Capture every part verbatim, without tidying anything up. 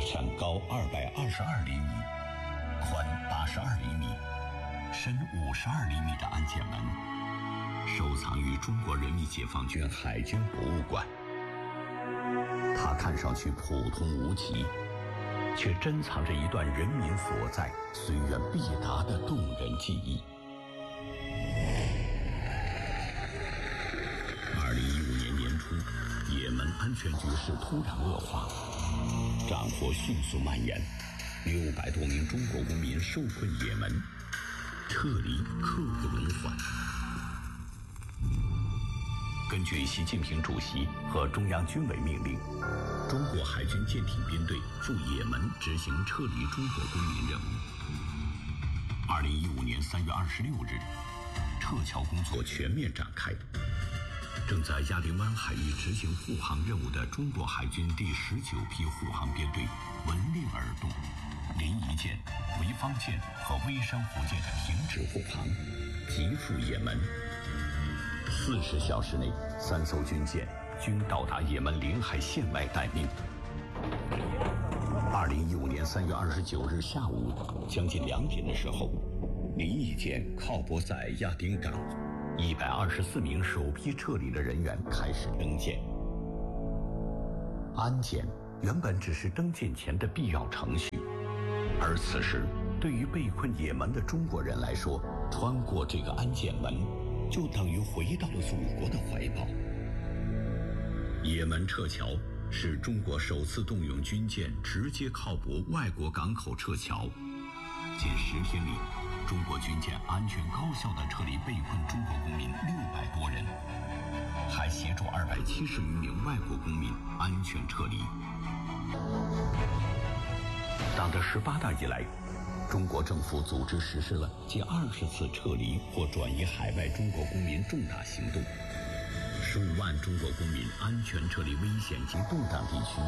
山高二百二十二厘米，宽八十二厘米，深五十二厘米的安检门，收藏于中国人民解放军海军博物馆。它看上去普通无奇，却珍藏着一段人民所在、虽远必达的动人记忆。二零一五年年初，也门安全局势突然恶化，战火迅速蔓延，六百多名中国公民受困也门，撤离刻不容缓。根据习近平主席和中央军委命令，中国海军舰艇编队赴也门执行撤离中国公民任务。二零一五年三月二十六日，撤侨工作全面展开。正在亚丁湾海域执行护航任务的中国海军第十九批护航编队闻令而动，临沂舰、潍坊舰和微山湖舰停止护航，急赴也门。四十小时内，三艘军舰均到达也门领海线外待命。二零一五年三月二十九日下午将近两点的时候，临沂舰靠泊在亚丁港，一百二十四名首批撤离的人员开始登舰。安检原本只是登舰前的必要程序，而此时对于被困也门的中国人来说，穿过这个安检门就等于回到了祖国的怀抱。也门撤侨是中国首次动用军舰直接靠泊外国港口撤侨，近十天里，中国军舰安全高效地撤离被困中国公民六百多人，还协助二百七十余名外国公民安全撤离。党的十八大以来，中国政府组织实施了近二十次撤离或转移海外中国公民重大行动，数万中国公民安全撤离危险及动荡地区。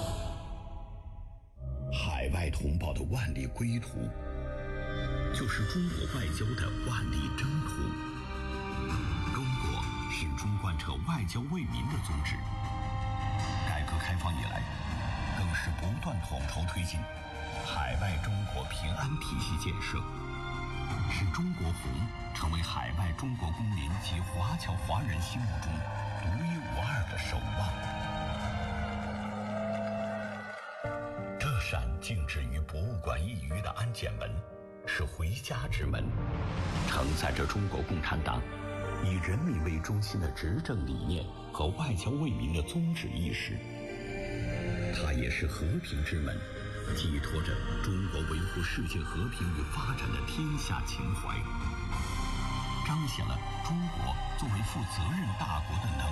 海外同胞的万里归途，就是中国外交的万里征途。中国始终贯彻外交为民的宗旨，改革开放以来，更是不断统筹推进海外中国平安体系建设，使中国红成为海外中国公民及华侨华人心目中独一无二的守望。这扇静止于博物馆一隅的安检门，是回家之门，承载着中国共产党以人民为中心的执政理念和外交为民的宗旨意识。它也是和平之门，寄托着中国维护世界和平与发展的天下情怀，彰显了中国作为负责任大国的能力。